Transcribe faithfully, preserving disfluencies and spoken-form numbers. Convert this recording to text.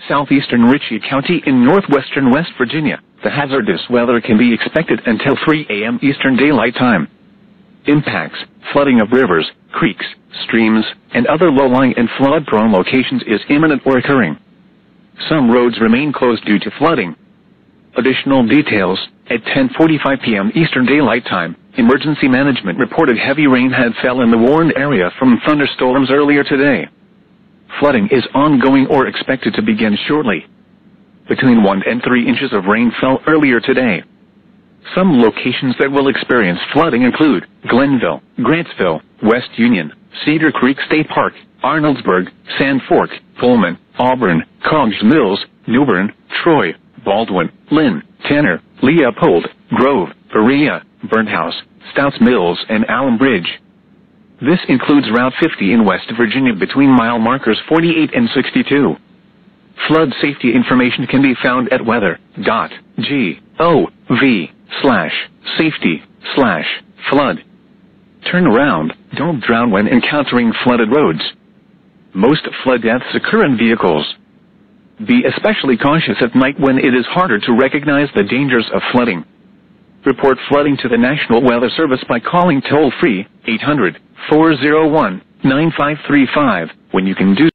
southeastern Ritchie County in northwestern West Virginia. The hazardous weather can be expected until three A M Eastern Daylight Time. Impacts: flooding of rivers, creeks, streams, and other low-lying and flood-prone locations is imminent or occurring. Some roads remain closed due to flooding. Additional details: at ten forty-five P M Eastern Daylight Time, emergency management reported heavy rain had fell in the warned area from thunderstorms earlier today. Flooding is ongoing or expected to begin shortly. Between one and three inches of rain fell earlier today. Some locations that will experience flooding include Glenville, Grantsville, West Union, Cedar Creek State Park, Arnoldsburg, Sand Fork, Pullman, Auburn, Cogg's Mills, New Bern, Troy, Baldwin, Lynn, Tanner, Leopold, Grove, Berea, Burnhouse, Stouts Mills, and Allen Bridge. This includes Route fifty in West Virginia between mile markers forty-eight and sixty-two. Flood safety information can be found at weather dot gov slash safety slash flood. Turn around, don't drown when encountering flooded roads. Most flood deaths occur in vehicles. Be especially cautious at night when it is harder to recognize the dangers of flooding. Report flooding to the National Weather Service by calling toll-free eight hundred, four oh one, nine five three five when you can do